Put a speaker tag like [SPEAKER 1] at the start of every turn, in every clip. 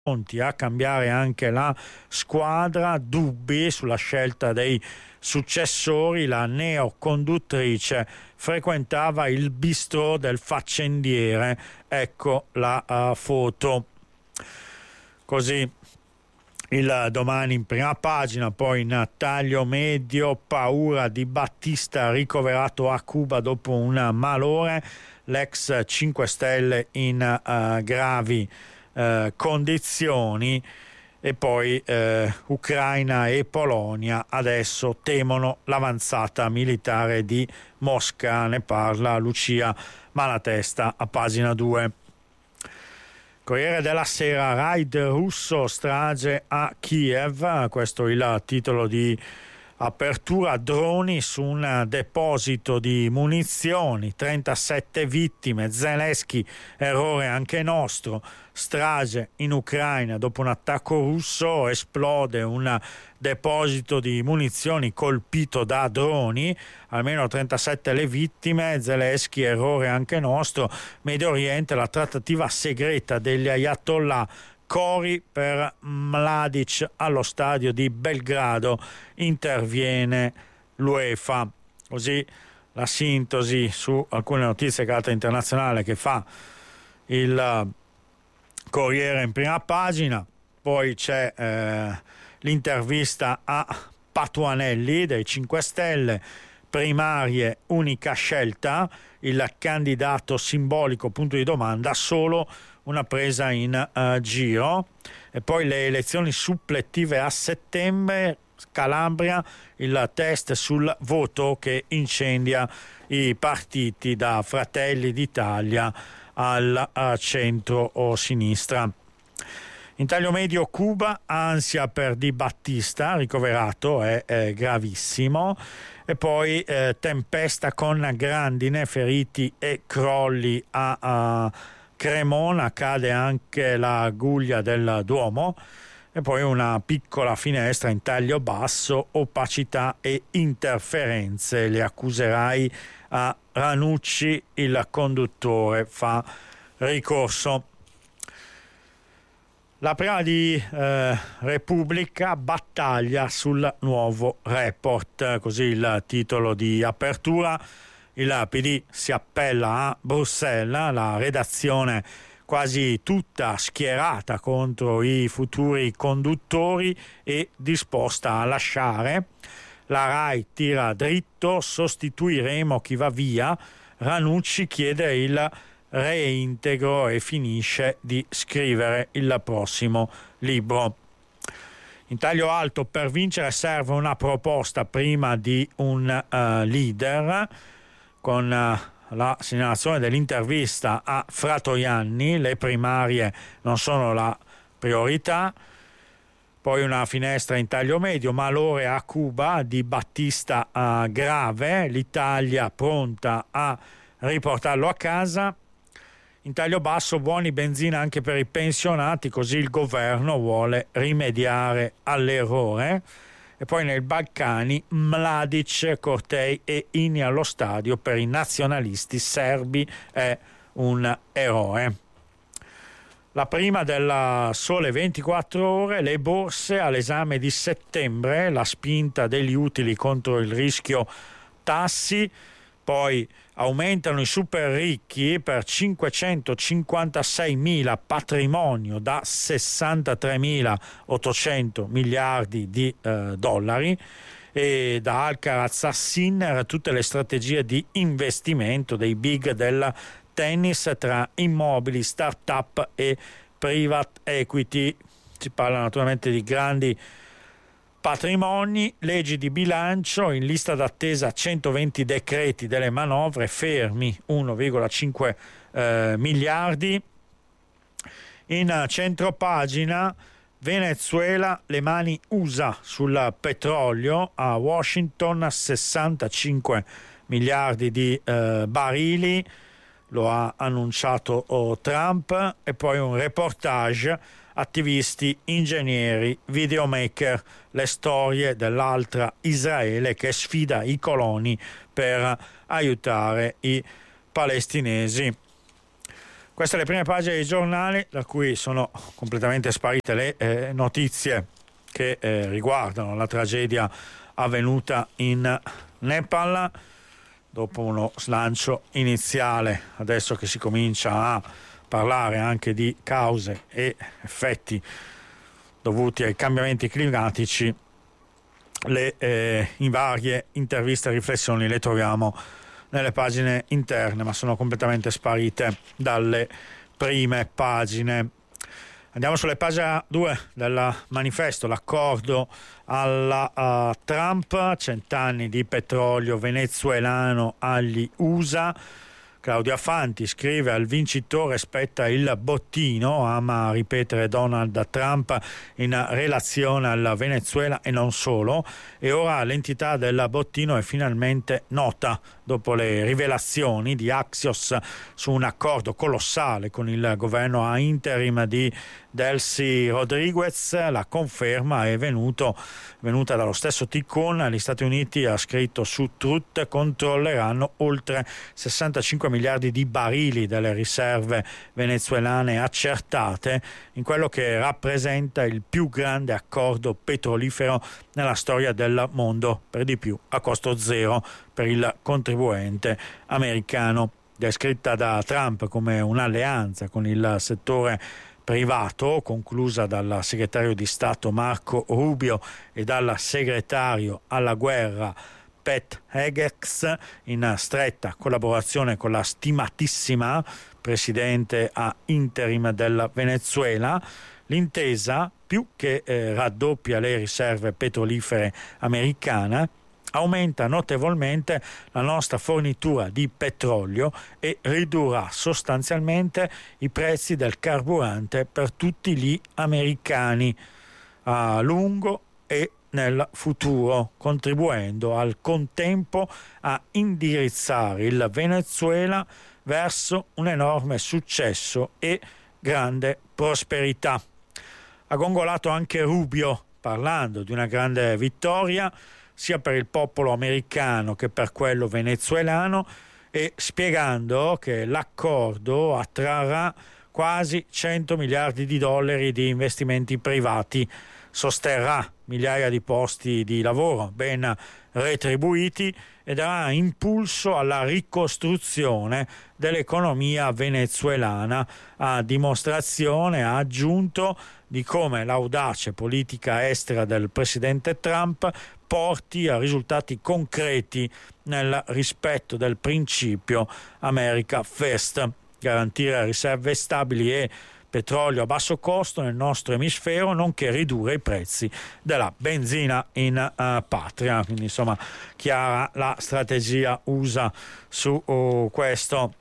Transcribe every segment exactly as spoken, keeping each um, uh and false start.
[SPEAKER 1] pronti a cambiare anche la squadra, dubbi sulla scelta dei successori. La neoconduttrice frequentava il bistrò del faccendiere, ecco la uh, foto. Così il Domani in prima pagina. Poi in taglio medio: paura di Battista ricoverato a Cuba dopo un malore, l'ex cinque Stelle in uh, gravi uh, condizioni. E poi uh, Ucraina e Polonia adesso temono l'avanzata militare di Mosca, ne parla Lucia Malatesta a pagina due. Corriere della Sera: raid russo, strage a Kiev, questo è il titolo di apertura. Droni su un deposito di munizioni, trentasette vittime, Zelensky, errore anche nostro. Strage in Ucraina dopo un attacco russo, esplode un deposito di munizioni colpito da droni, almeno trentasette le vittime, Zelensky, errore anche nostro. Medio Oriente: la trattativa segreta degli ayatollah, cori per Mladic allo stadio di Belgrado, interviene l'UEFA. Così la sintesi su alcune notizie carattere internazionale che fa il Corriere in prima pagina. Poi c'è eh, l'intervista a Patuanelli dei cinque Stelle, primarie unica scelta, il candidato simbolico, punto di domanda, solo una presa in uh, giro. E poi le elezioni suppletive a settembre, Calabria, il test sul voto che incendia i partiti da Fratelli d'Italia al uh, centro o sinistra. In taglio medio: Cuba, ansia per Di Battista, ricoverato, è, è gravissimo. E poi eh, tempesta con grandine, feriti e crolli a, a Cremona, cade anche la guglia del Duomo. E poi una piccola finestra in taglio basso: opacità e interferenze, le accuserai a Ranucci, il conduttore fa ricorso. La prima di eh, Repubblica: battaglia sul nuovo report, così il titolo di apertura. Il P D si appella a Bruxelles, la redazione quasi tutta schierata contro i futuri conduttori e disposta a lasciare. La RAI tira dritto, sostituiremo chi va via. Ranucci chiede il reintegro e finisce di scrivere il prossimo libro. In taglio alto: per vincere serve una proposta prima di un uh, leader, con uh, la segnalazione dell'intervista a Fratoianni: le primarie non sono la priorità. Poi una finestra in taglio medio: malore a Cuba, Di Battista uh, grave, l'Italia pronta a riportarlo a casa. In taglio basso: buoni benzina anche per i pensionati, così il governo vuole rimediare all'errore. E poi nei Balcani: Mladic, cortei e inni allo stadio per i nazionalisti serbi, è un eroe. La prima della Sole ventiquattro Ore: le borse all'esame di settembre, la spinta degli utili contro il rischio tassi. Poi aumentano i super ricchi per cinquecentocinquantaseimila, patrimonio da sessantatremilaottocento miliardi di eh, dollari. E da Alcaraz a Sinner tutte le strategie di investimento dei big del tennis, tra immobili, start-up e private equity. Si parla naturalmente di grandi patrimoni. Leggi di bilancio: in lista d'attesa centoventi decreti delle manovre, fermi uno virgola cinque eh, miliardi. In centropagina: Venezuela, le mani U S A sul petrolio, a Washington sessantacinque miliardi di eh, barili, lo ha annunciato oh, Trump. E poi un reportage: attivisti, ingegneri, videomaker, le storie dell'altra Israele che sfida i coloni per aiutare i palestinesi. Queste le prime pagine dei giornali, da cui sono completamente sparite le eh, notizie che eh, riguardano la tragedia avvenuta in Nepal. Dopo uno slancio iniziale, adesso che si comincia a parlare anche di cause e effetti dovuti ai cambiamenti climatici, le eh, in varie interviste e riflessioni le troviamo nelle pagine interne, ma sono completamente sparite dalle prime pagine. Andiamo sulle pagine due del manifesto, l'accordo alla uh, Trump, cent'anni di petrolio venezuelano agli U S A. Claudia Fanti scrive: al vincitore spetta il bottino, ama ripetere Donald Trump in relazione al Venezuela e non solo, e ora l'entità del bottino è finalmente nota dopo le rivelazioni di Axios su un accordo colossale con il governo a interim di Delcy Rodriguez. La conferma è venuto, venuta dallo stesso Ticon. Gli Stati Uniti, ha scritto su Truth, controlleranno oltre sessantacinque miliardi di barili delle riserve venezuelane accertate in quello che rappresenta il più grande accordo petrolifero nella storia del mondo, per di più a costo zero per il contribuente americano. Descritta da Trump come un'alleanza con il settore privato, conclusa dal segretario di Stato Marco Rubio e dal segretario alla guerra Pete Hegseth, in stretta collaborazione con la stimatissima presidente a interim del Venezuela. L'intesa, più che eh, raddoppia le riserve petrolifere americane, aumenta notevolmente la nostra fornitura di petrolio e ridurrà sostanzialmente i prezzi del carburante per tutti gli americani a lungo e nel futuro, contribuendo al contempo a indirizzare il Venezuela verso un enorme successo e grande prosperità. Ha gongolato anche Rubio, parlando di una grande vittoria sia per il popolo americano che per quello venezuelano, e spiegando che l'accordo attrarrà quasi cento miliardi di dollari di investimenti privati, sosterrà migliaia di posti di lavoro ben retribuiti e darà impulso alla ricostruzione dell'economia venezuelana, a dimostrazione, ha aggiunto, di come l'audace politica estera del presidente Trump porti a risultati concreti nel rispetto del principio America First, garantire riserve stabili e petrolio a basso costo nel nostro emisfero, nonché ridurre i prezzi della benzina in uh, patria. Quindi insomma chiara la strategia U S A su uh, questo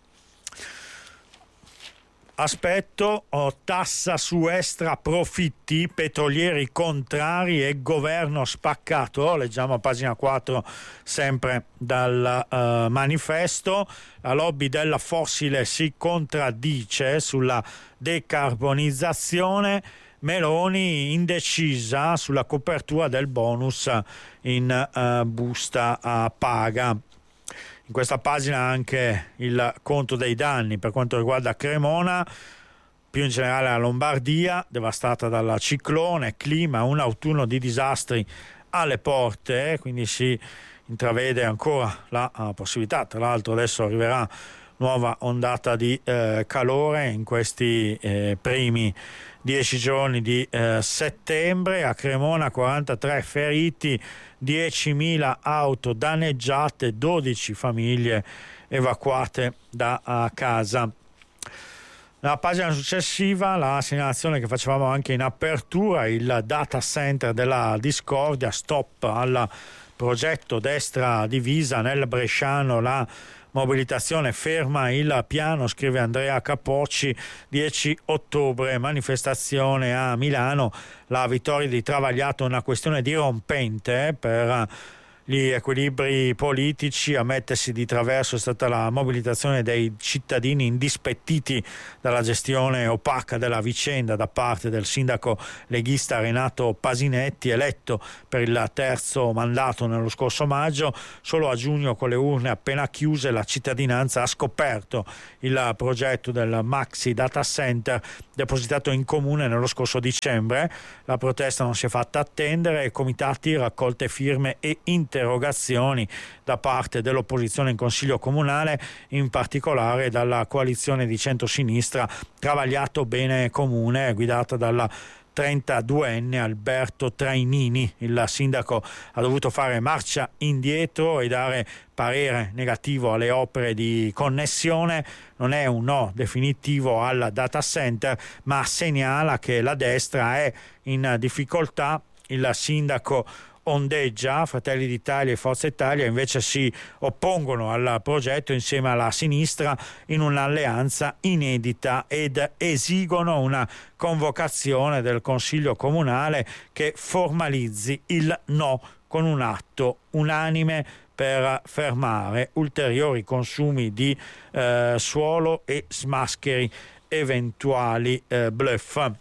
[SPEAKER 1] aspetto. Oh, tassa su extra profitti, petrolieri contrari e governo spaccato, leggiamo a pagina quattro sempre dal uh, manifesto. La lobby della fossile si contraddice sulla decarbonizzazione, Meloni indecisa sulla copertura del bonus in uh, busta uh, paga. In questa pagina anche il conto dei danni per quanto riguarda Cremona, più in generale la Lombardia, devastata dal ciclone, clima, un autunno di disastri alle porte, quindi si intravede ancora la uh, possibilità, tra l'altro adesso arriverà nuova ondata di eh, calore in questi eh, primi dieci giorni di eh, settembre. A Cremona quarantatré feriti, diecimila auto danneggiate, dodici famiglie evacuate da uh, casa. Nella pagina successiva la segnalazione che facevamo anche in apertura, il data center della discordia, stop al progetto destra divisa nel bresciano, la mobilitazione ferma il piano, scrive Andrea Capocci. Dieci ottobre, manifestazione a Milano, la vittoria di Travagliato è una questione dirompente per gli equilibri politici. A mettersi di traverso è stata la mobilitazione dei cittadini indispettiti dalla gestione opaca della vicenda da parte del sindaco leghista Renato Pasinetti, eletto per il terzo mandato nello scorso maggio. Solo a giugno, con le urne appena chiuse, la cittadinanza ha scoperto il progetto del Maxi Data Center depositato in comune nello scorso dicembre. La protesta non si è fatta attendere, comitati, raccolte firme e interrogazioni da parte dell'opposizione in Consiglio Comunale, in particolare dalla coalizione di centrosinistra Travagliato Bene Comune, guidata dalla trentaduenne Alberto Trainini. Il sindaco ha dovuto fare marcia indietro e dare parere negativo alle opere di connessione. Non è un no definitivo al data center, ma segnala che la destra è in difficoltà. Il sindaco ondeggia, Fratelli d'Italia e Forza Italia invece si oppongono al progetto insieme alla sinistra in un'alleanza inedita ed esigono una convocazione del Consiglio Comunale che formalizzi il no con un atto unanime per fermare ulteriori consumi di eh, suolo e smascheri eventuali eh, bluff.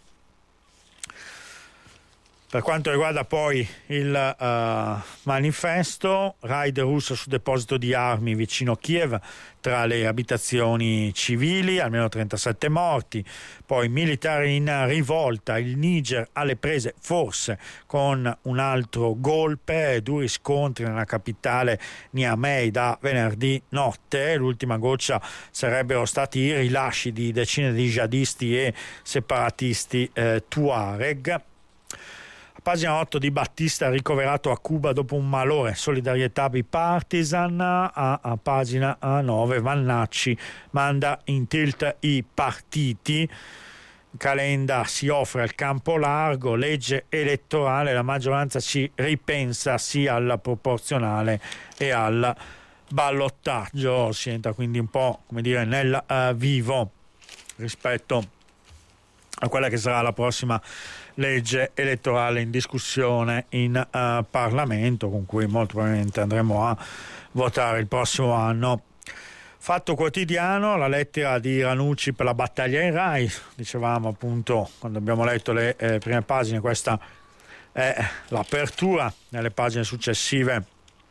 [SPEAKER 1] Per quanto riguarda poi il uh, manifesto, raid russo su deposito di armi vicino Kiev, tra le abitazioni civili, almeno trentasette morti. Poi militari in rivolta, il Niger alle prese forse con un altro golpe, duri scontri nella capitale Niamey da venerdì notte. L'ultima goccia sarebbero stati i rilasci di decine di jihadisti e separatisti eh, Tuareg. Pagina otto, Di Battista ricoverato a Cuba dopo un malore, solidarietà bipartisan. A, a pagina nove, Vannacci manda in tilt i partiti. Calenda si offre al campo largo, legge elettorale, la maggioranza ci ripensa sia al proporzionale e al ballottaggio. Si entra quindi un po', come dire, nel uh, vivo rispetto a quella che sarà la prossima legge elettorale in discussione in uh, Parlamento, con cui molto probabilmente andremo a votare il prossimo anno. Fatto Quotidiano, la lettera di Ranucci per la battaglia in Rai. Dicevamo appunto, quando abbiamo letto le eh, prime pagine, questa è l'apertura. Nelle pagine successive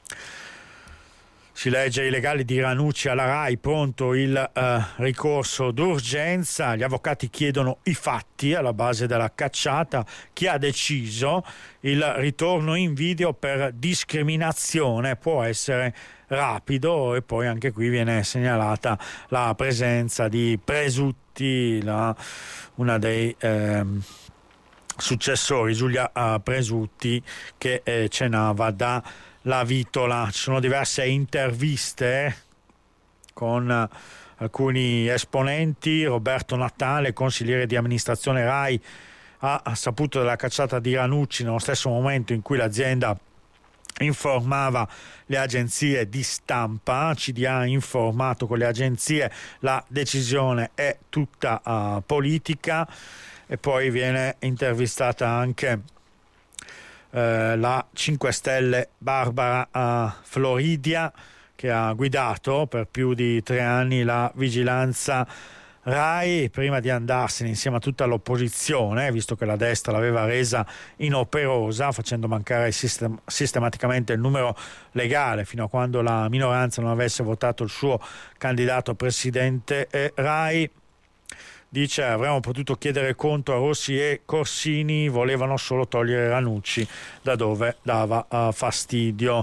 [SPEAKER 1] si legge: i legali di Ranucci alla Rai, pronto il eh, ricorso d'urgenza, gli avvocati chiedono i fatti alla base della cacciata, chi ha deciso, il ritorno in video per discriminazione può essere rapido. E poi anche qui viene segnalata la presenza di Presutti, la, una dei eh, successori, Giulia uh, Presutti, che eh, cenava da La Vitola. Ci sono diverse interviste con uh, alcuni esponenti. Roberto Natale, consigliere di amministrazione Rai, ha, ha saputo della cacciata di Ranucci nello stesso momento in cui l'azienda informava le agenzie di stampa. C D A ha informato con le agenzie, la decisione è tutta uh, politica. E poi viene intervistata anche eh, la cinque Stelle Barbara uh, Floridia, che ha guidato per più di tre anni la vigilanza Rai, prima di andarsene insieme a tutta l'opposizione, visto che la destra l'aveva resa inoperosa, facendo mancare sistem- sistematicamente il numero legale fino a quando la minoranza non avesse votato il suo candidato presidente eh, Rai. Dice: avremmo potuto chiedere conto a Rossi e Corsini, volevano solo togliere Ranucci da dove dava uh, fastidio.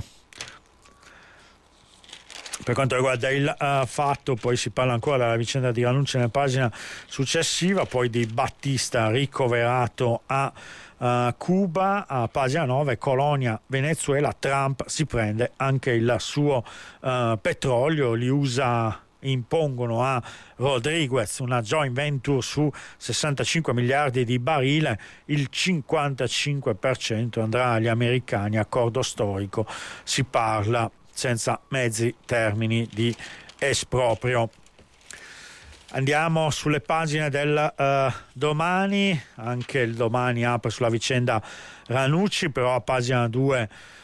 [SPEAKER 1] Per quanto riguarda il uh, fatto, poi si parla ancora della vicenda di Ranucci nella pagina successiva, poi di Battista ricoverato a uh, Cuba. A pagina nove, Colonia, Venezuela, Trump si prende anche il suo uh, petrolio, li usa impongono a Rodriguez una joint venture su sessantacinque miliardi di barile, il cinquantacinque per cento andrà agli americani, accordo storico, si parla senza mezzi termini di esproprio. Andiamo sulle pagine del uh, Domani. Anche il Domani apre sulla vicenda Ranucci, però a pagina due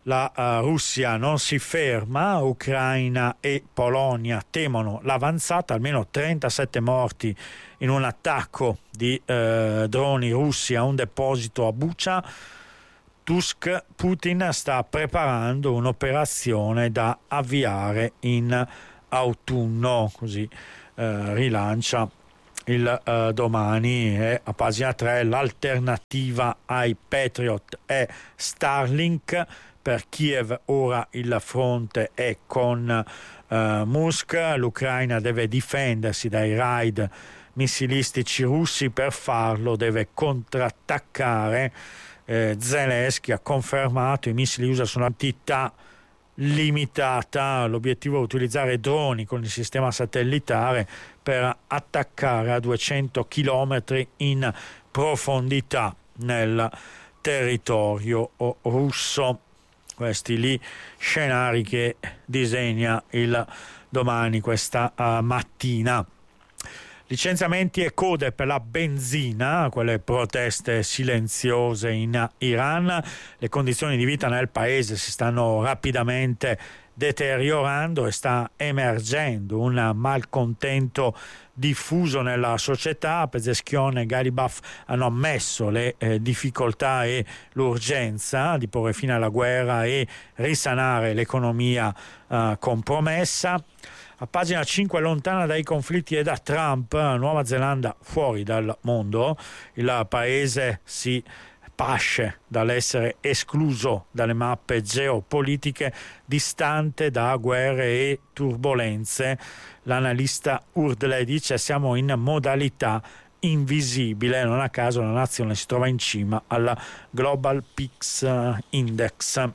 [SPEAKER 1] La uh, Russia non si ferma, Ucraina e Polonia temono l'avanzata, almeno trentasette morti in un attacco di uh, droni russi a un deposito a Bucha. Tusk, Putin sta preparando un'operazione da avviare in autunno, così uh, rilancia il uh, domani. E a pagina tre l'alternativa ai Patriot è Starlink. Per Kiev ora il fronte è con uh, Mosca, l'Ucraina deve difendersi dai raid missilistici russi, per farlo deve contrattaccare. eh, Zelensky ha confermato i missili U S A sono quantità limitata, l'obiettivo è utilizzare droni con il sistema satellitare per attaccare a duecento chilometri in profondità nel territorio russo. Questi lì scenari che disegna il domani questa uh, mattina. Licenziamenti e code per la benzina, quelle proteste silenziose in Iran. Le condizioni di vita nel paese si stanno rapidamente deteriorando e sta emergendo un malcontento diffuso nella società. Pezeshkian e Garibaf hanno ammesso le eh, difficoltà e l'urgenza di porre fine alla guerra e risanare l'economia eh, compromessa. A pagina cinque, lontana dai conflitti e da Trump, Nuova Zelanda fuori dal mondo, il paese si pasce dall'essere escluso dalle mappe geopolitiche, distante da guerre e turbolenze. L'analista Urdley dice: siamo in modalità invisibile. Non a caso la nazione si trova in cima alla Global Peaks Index.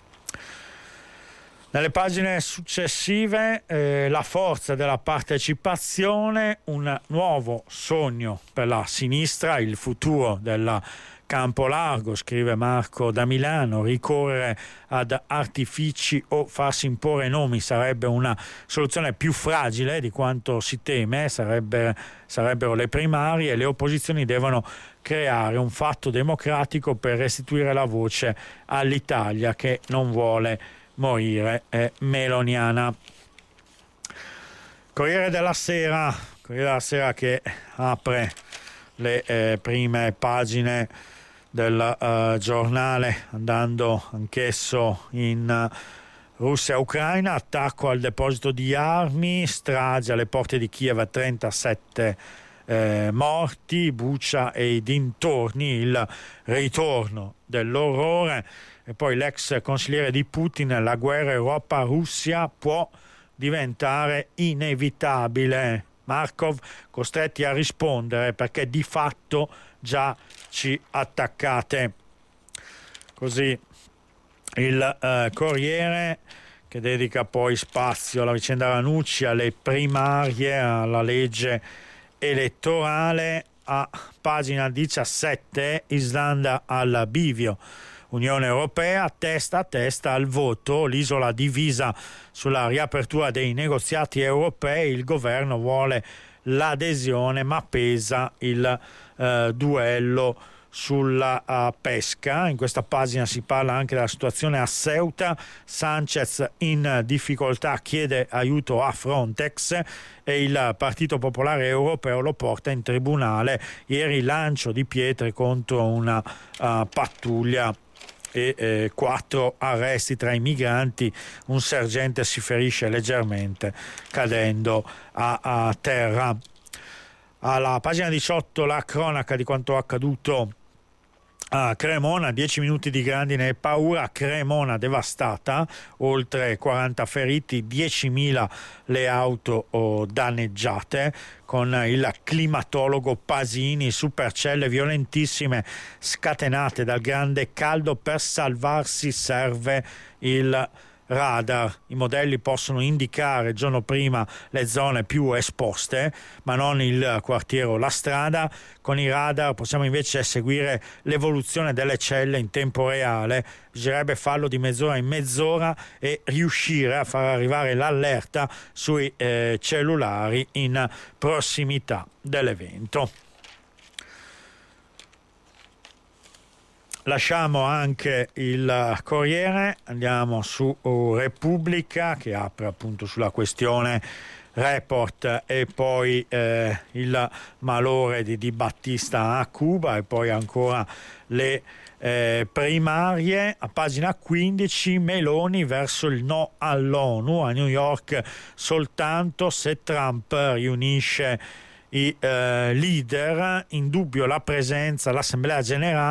[SPEAKER 1] Nelle pagine successive eh, la forza della partecipazione, un nuovo sogno per la sinistra, il futuro del campo largo, scrive Marco da Milano. Ricorrere ad artifici o farsi imporre nomi sarebbe una soluzione più fragile di quanto si teme, sarebbe, sarebbero le primarie. Le opposizioni devono creare un fatto democratico per restituire la voce all'Italia che non vuole morire, è meloniana. Corriere della Sera, Corriere della Sera che apre le eh, prime pagine del uh, giornale andando anch'esso in uh, Russia-Ucraina, attacco al deposito di armi, strage alle porte di Kiev, trentasette eh, morti, Bucha e i dintorni, il ritorno dell'orrore. E poi l'ex consigliere di Putin: la guerra Europa-Russia può diventare inevitabile. Markov costretti a rispondere perché di fatto già ci attaccate. Così il eh, Corriere, che dedica poi spazio alla vicenda Ranucci, alle primarie, alla legge elettorale. A pagina diciassette, Islanda al bivio. Unione Europea testa a testa al voto, l'isola divisa sulla riapertura dei negoziati europei, il governo vuole l'adesione ma pesa il eh, duello sulla uh, pesca. In questa pagina si parla anche della situazione a Ceuta. Sanchez in difficoltà, chiede aiuto a Frontex e il Partito Popolare Europeo lo porta in tribunale. Ieri lancio di pietre contro una uh, pattuglia e eh, quattro arresti tra i migranti, un sergente si ferisce leggermente cadendo a, a terra. Alla pagina diciotto la cronaca di quanto accaduto a Cremona, dieci minuti di grandine e paura, Cremona devastata, oltre quaranta feriti, diecimila le auto oh, danneggiate, con il climatologo Pasini, supercelle violentissime scatenate dal grande caldo. Per salvarsi serve il radar. I modelli possono indicare il giorno prima le zone più esposte, ma non il quartiere o la strada. Con i radar possiamo invece seguire l'evoluzione delle celle in tempo reale. Bisognerebbe farlo di mezz'ora in mezz'ora e riuscire a far arrivare l'allerta sui eh, cellulari in prossimità dell'evento. Lasciamo anche il Corriere, andiamo su Repubblica che apre appunto sulla questione Report e poi eh, il malore di Di Battista a Cuba e poi ancora le eh, primarie. A pagina quindici, Meloni verso il no all'ONU, a New York soltanto se Trump riunisce i eh, leader, in dubbio la presenza all'Assemblea Generale